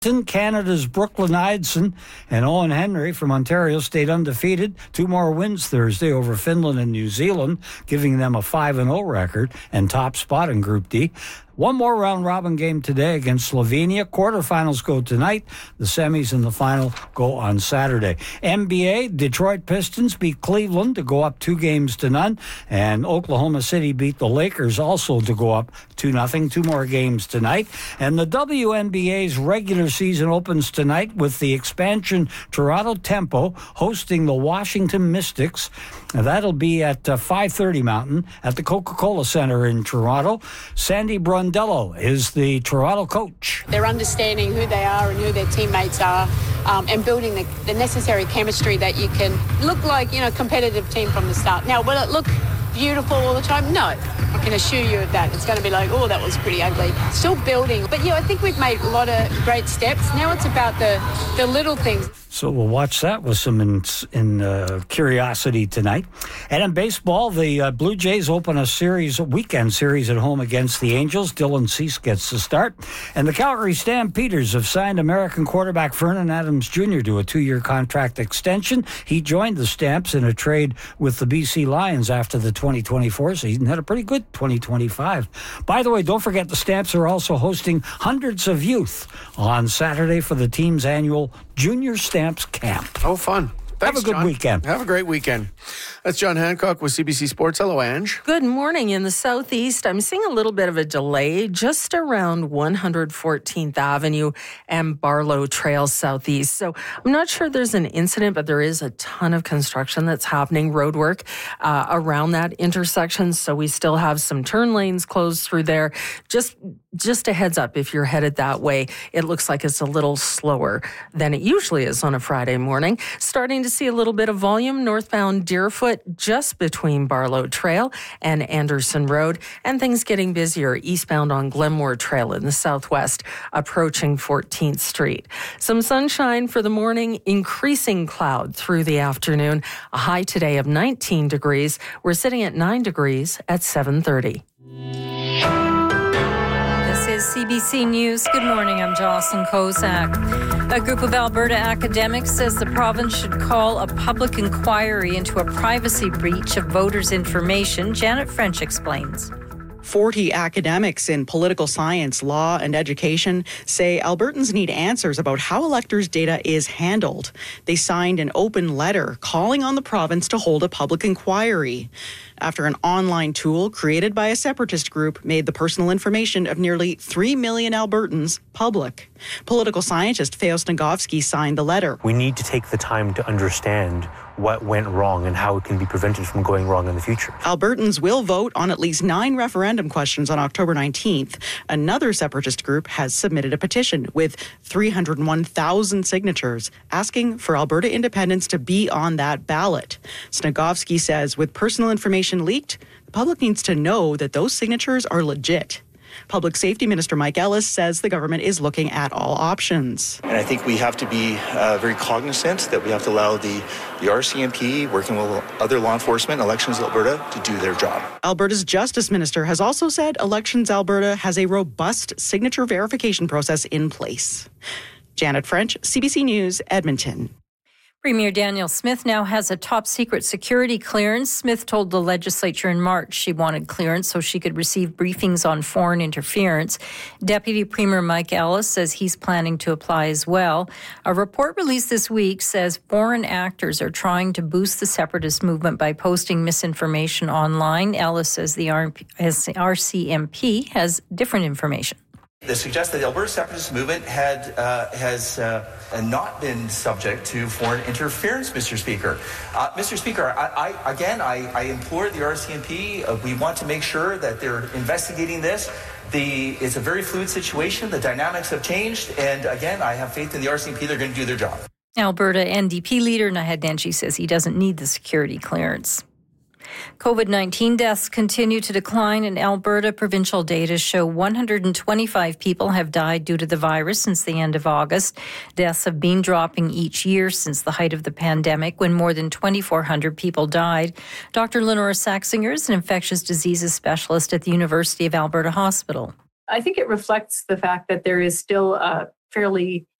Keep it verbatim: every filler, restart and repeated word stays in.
Canada's Brooklyn Idson and Owen Henry from Ontario stayed undefeated. Two more wins Thursday over Finland and New Zealand, giving them a five and oh record and top spot in Group D. One more round-robin game today against Slovenia. Quarterfinals go tonight. The semis and the final go on Saturday. N B A, Detroit Pistons beat Cleveland to go up two games to none. And Oklahoma City beat the Lakers also to go up two nothing. Two more games tonight. And the W N B A's regular season opens tonight with the expansion Toronto Tempo hosting the Washington Mystics. Now, that'll be at uh, five thirty Mountain at the Coca-Cola Center in Toronto. Sandy Brondello is the Toronto coach. They're understanding who they are and who their teammates are, um, and building the, the necessary chemistry that you can look like, you know, a competitive team from the start. Now, will it look beautiful all the time? No. I can assure you of that. It's going to be like, oh, that was pretty ugly. Still building. But, yeah, I think we've made a lot of great steps. Now it's about the, the little things. So we'll watch that with some in, in uh, curiosity tonight. And in baseball, the uh, Blue Jays open a series, a weekend series at home against the Angels. Dylan Cease gets the start. And the Calgary Stampeders have signed American quarterback Vernon Adams Junior to a two-year contract extension. He joined the Stamps in a trade with the B C Lions after the twenty twenty-four season. Had a pretty good twenty twenty-five. By the way, don't forget the Stamps are also hosting hundreds of youth on Saturday for the team's annual Junior Stamps Camp. Oh, fun. Thanks, Have a good John. weekend. Have a great weekend. That's John Hancock with C B C Sports. Hello, Ange. Good morning. In the southeast, I'm seeing a little bit of a delay just around one hundred fourteenth Avenue and Barlow Trail southeast. So I'm not sure there's an incident, but there is a ton of construction that's happening, road work uh, around that intersection. So we still have some turn lanes closed through there. Just Just a heads up, if you're headed that way, it looks like it's a little slower than it usually is on a Friday morning. Starting to see a little bit of volume northbound Deerfoot just between Barlow Trail and Anderson Road, and things getting busier eastbound on Glenmore Trail in the southwest, approaching fourteenth Street. Some sunshine for the morning, increasing cloud through the afternoon. A high today of nineteen degrees. We're sitting at nine degrees at seven thirty. This is C B C News. Good morning, I'm Jocelyn Kozak. A group of Alberta academics says the province should call a public inquiry into a privacy breach of voters' information. Janet French explains. forty academics in political science, law, and education say Albertans need answers about how electors' data is handled. They signed an open letter calling on the province to hold a public inquiry after an online tool created by a separatist group made the personal information of nearly three million Albertans public. Political scientist Feo Snegovsky signed the letter. We need to take the time to understand what went wrong and how it can be prevented from going wrong in the future. Albertans will vote on at least nine referendum questions on October nineteenth. Another separatist group has submitted a petition with three hundred one thousand signatures asking for Alberta independence to be on that ballot. Snegovsky says with personal information leaked, the public needs to know that those signatures are legit. Public Safety Minister Mike Ellis says the government is looking at all options. And I think we have to be uh, very cognizant that we have to allow the, the R C M P, working with other law enforcement, Elections Alberta, to do their job. Alberta's Justice Minister has also said Elections Alberta has a robust signature verification process in place. Janet French, C B C News, Edmonton. Premier Danielle Smith now has a top-secret security clearance. Smith told the legislature in March she wanted clearance so she could receive briefings on foreign interference. Deputy Premier Mike Ellis says he's planning to apply as well. A report released this week says foreign actors are trying to boost the separatist movement by posting misinformation online. Ellis says the R C M P has different information. They suggest that the Alberta separatist movement had uh, has uh, not been subject to foreign interference, Mister Speaker. Uh, Mister Speaker, I, I, again, I, I implore the R C M P. Uh, we want to make sure that they're investigating this. The it's a very fluid situation. The dynamics have changed, and again, I have faith in the R C M P. They're going to do their job. Alberta N D P leader Naheed Nenshi says he doesn't need the security clearance. COVID nineteen deaths continue to decline in Alberta. Provincial data show one hundred twenty-five people have died due to the virus since the end of August. Deaths have been dropping each year since the height of the pandemic, when more than twenty-four hundred people died. Doctor Lenora Saxinger is an infectious diseases specialist at the University of Alberta Hospital. I think it reflects the fact that there is still a fairly